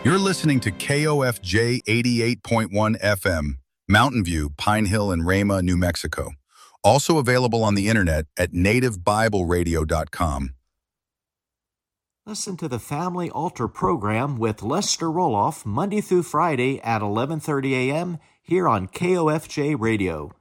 You're listening to KOFJ 88.1 FM, Mountain View, Pine Hill, and Rama, New Mexico. Also available on the internet at nativebibleradio.com. Listen to the Family Altar program with Lester Roloff Monday through Friday at 11:30 a.m. here on KOFJ Radio.